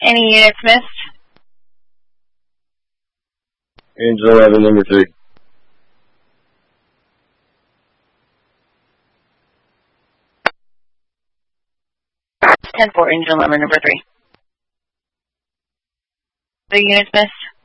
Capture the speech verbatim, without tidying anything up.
Any units missed? Angel eleven, number three. ten four, Angel eleven, number three. The units missed?